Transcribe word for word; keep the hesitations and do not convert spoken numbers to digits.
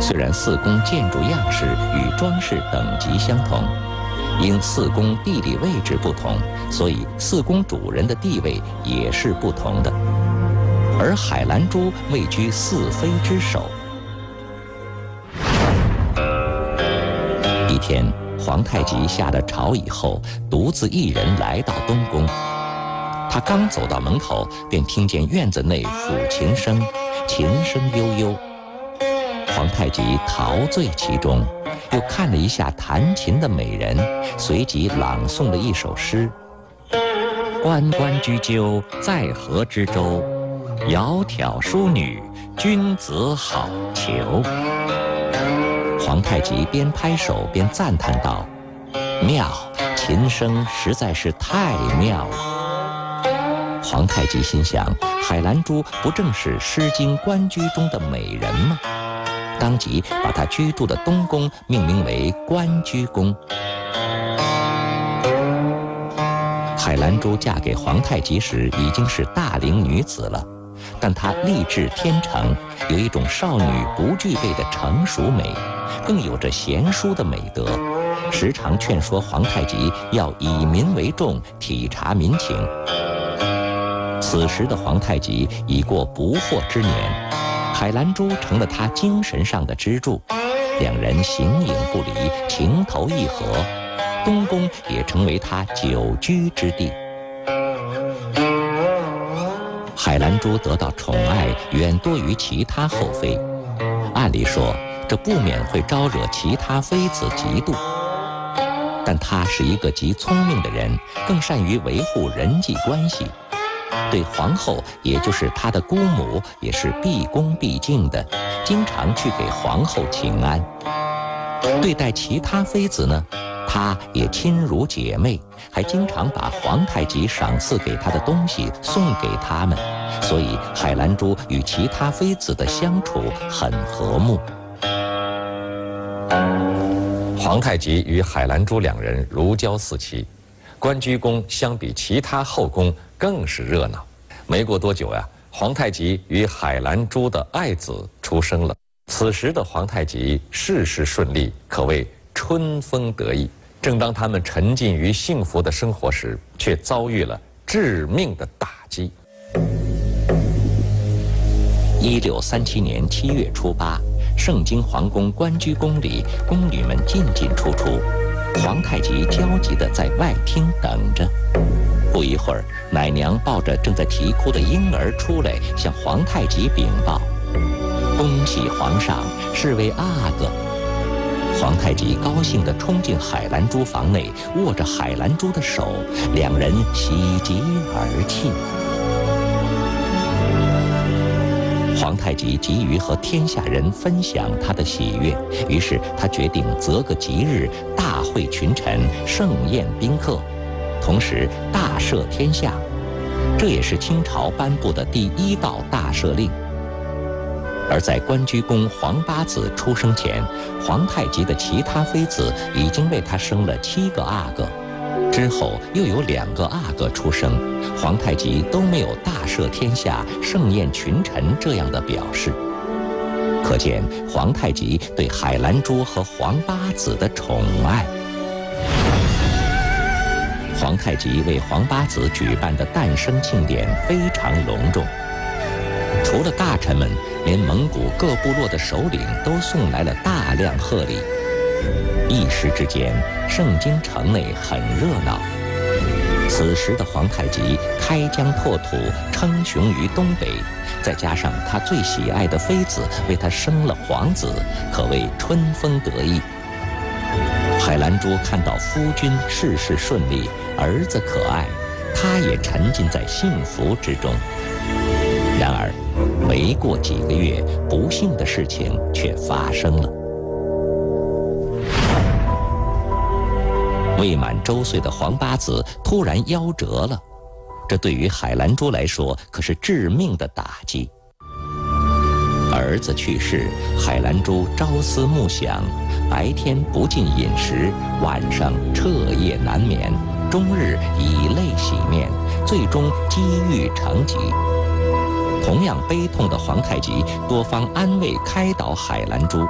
虽然四宫建筑样式与装饰等级相同，因四宫地理位置不同，所以四宫主人的地位也是不同的。而海兰珠位居四妃之首。一天，皇太极下了朝以后，独自一人来到东宫。他刚走到门口，便听见院子内抚琴声，琴声悠悠。皇太极陶醉其中，又看了一下弹琴的美人，随即朗诵了一首诗：关关雎鸠，在河之洲。窈窕淑女，君子好逑。皇太极边拍手边赞叹道：妙，琴声实在是太妙了。皇太极心想，海兰珠不正是《诗经·关雎》中的美人吗？当即把她居住的东宫命名为关雎宫。海兰珠嫁给皇太极时已经是大龄女子了，但她丽质天成，有一种少女不具备的成熟美，更有着贤淑的美德，时常劝说皇太极要以民为重，体察民情。此时的皇太极已过不惑之年，海兰珠成了他精神上的支柱，两人形影不离，情投意合，东宫也成为他久居之地。海兰珠得到宠爱远多于其他后妃，按理说这不免会招惹其他妃子嫉妒，但她是一个极聪明的人，更善于维护人际关系，对皇后也就是她的姑母也是毕恭毕敬的，经常去给皇后请安。对待其他妃子呢，她也亲如姐妹，还经常把皇太极赏赐给她的东西送给他们，所以海兰珠与其他妃子的相处很和睦。 皇太极与海兰珠两人如胶似漆，关雎宫相比其他后宫更是热闹。没过多久呀、啊，皇太极与海兰珠的爱子出生了。此时的皇太极事事顺利，可谓春风得意。正当他们沉浸于幸福的生活时，却遭遇了致命的打击。 一六三七年七月初八，盛京皇宫关雎宫里，宫女们进进出出，皇太极焦急地在外厅等着。不一会儿，奶娘抱着正在啼哭的婴儿出来，向皇太极禀报：恭喜皇上，是位阿哥。皇太极高兴地冲进海兰珠房内，握着海兰珠的手，两人喜极而泣。皇太极急于和天下人分享他的喜悦，于是他决定择个吉日，大会群臣，盛宴宾客，同时大赦天下。这也是清朝颁布的第一道大赦令。而在关雎宫皇八子出生前，皇太极的其他妃子已经为他生了七个阿哥，之后又有两个阿哥出生，皇太极都没有大赦天下、盛宴群臣这样的表示。可见皇太极对海兰珠和皇八子的宠爱。皇太极为皇八子举办的诞生庆典非常隆重，除了大臣们，连蒙古各部落的首领都送来了大量贺礼。一时之间，盛京城内很热闹。此时的皇太极开疆拓土，称雄于东北，再加上他最喜爱的妃子为他生了皇子，可谓春风得意。海兰珠看到夫君事事顺利，儿子可爱，她也沉浸在幸福之中。然而，没过几个月，不幸的事情却发生了。未满周岁的皇八子突然夭折了，这对于海兰珠来说可是致命的打击。儿子去世，海兰珠朝思暮想，白天不进饮食，晚上彻夜难眠，终日以泪洗面，最终积郁成疾。同样悲痛的皇太极多方安慰开导海兰珠，